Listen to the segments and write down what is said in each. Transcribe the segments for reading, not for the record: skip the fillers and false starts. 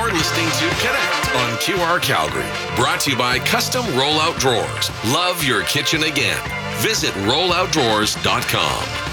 You're listening to Connect on QR Calgary. Brought to you by Custom Rollout Drawers. Love your kitchen again. Visit rolloutdrawers.com.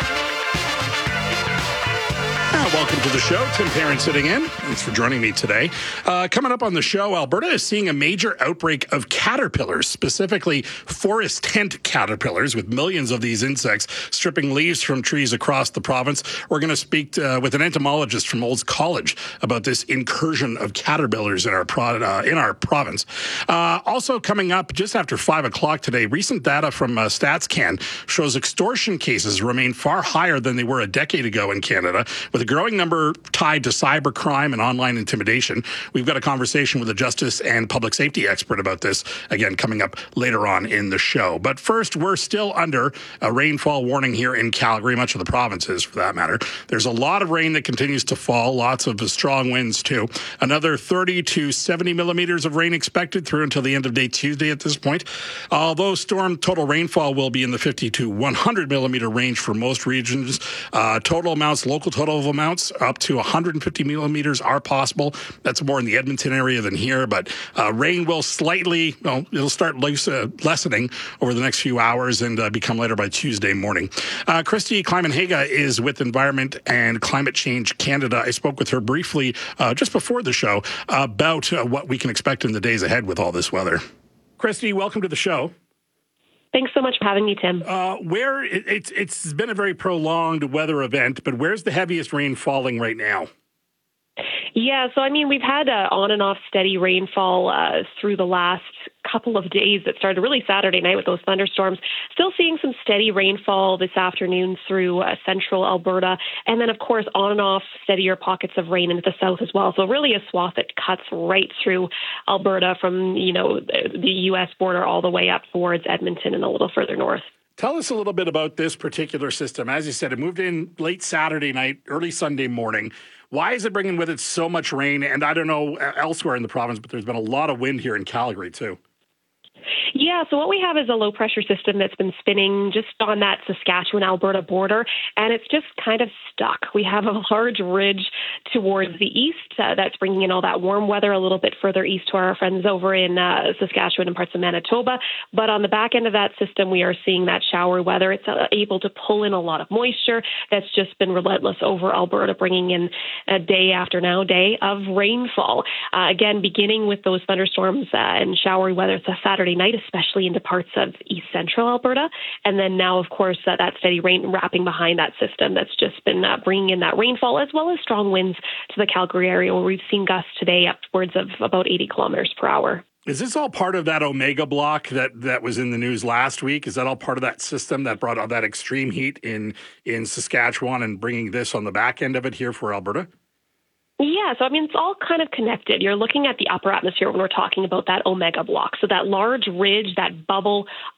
Welcome to the show. Tim Perrin sitting in. Thanks for joining me today. Coming up on the show, Alberta is seeing a major outbreak of caterpillars, specifically forest tent caterpillars, with millions of these insects stripping leaves from trees across the province. We're going to speak with an entomologist from Olds College about this incursion of caterpillars in our province. Also coming up just after 5 o'clock today, recent data from StatsCan shows extortion cases remain far higher than they were a decade ago in Canada, with a growing number tied to cybercrime and online intimidation. We've got a conversation with a justice and public safety expert about this, again, coming up later on in the show. But first, we're still under a rainfall warning here in Calgary, much of the province is, for that matter. There's a lot of rain that continues to fall, lots of strong winds, too. Another 30 to 70 millimeters of rain expected through until the end of day Tuesday at this point. Although storm total rainfall will be in the 50 to 100 millimeter range for most regions, local total amounts up to 150 millimeters are possible. That's more in the Edmonton area than here, but rain will it'll start lessening over the next few hours and become lighter by Tuesday morning. Christy Kleiman-Haga is with Environment and Climate Change Canada. I spoke with her briefly just before the show about what we can expect in the days ahead with all this weather. Christy, welcome to the show. Thanks so much for having me, Tim. It's been a very prolonged weather event, but where's the heaviest rain falling right now? Yeah, so we've had on and off steady rainfall through the last couple of days that started really Saturday night with those thunderstorms. Still seeing some steady rainfall this afternoon through central Alberta. And then, of course, on and off steadier pockets of rain into the south as well. So really a swath that cuts right through Alberta from, the U.S. border all the way up towards Edmonton and a little further north. Tell us a little bit about this particular system. As you said, it moved in late Saturday night, early Sunday morning. Why is it bringing with it so much rain? And I don't know elsewhere in the province, but there's been a lot of wind here in Calgary, too. Yeah, so what we have is a low-pressure system that's been spinning just on that Saskatchewan-Alberta border, and it's just kind of stuck. We have a large ridge towards the east that's bringing in all that warm weather a little bit further east to our friends over in Saskatchewan and parts of Manitoba. But on the back end of that system, we are seeing that showery weather. It's able to pull in a lot of moisture that's just been relentless over Alberta, bringing in day after day of rainfall. Again, beginning with those thunderstorms and showery weather, it's a Saturday night, especially into parts of east central Alberta. And then now, of course, that steady rain wrapping behind that system that's just been bringing in that rainfall, as well as strong winds to the Calgary area, where we've seen gusts today upwards of about 80 kilometers per hour. Is this all part of that Omega block that was in the news last week? Is that all part of that system that brought all that extreme heat in Saskatchewan and bringing this on the back end of it here for Alberta? Yeah, so it's all kind of connected. You're looking at the upper atmosphere when we're talking about that Omega block. So that large ridge, that bubble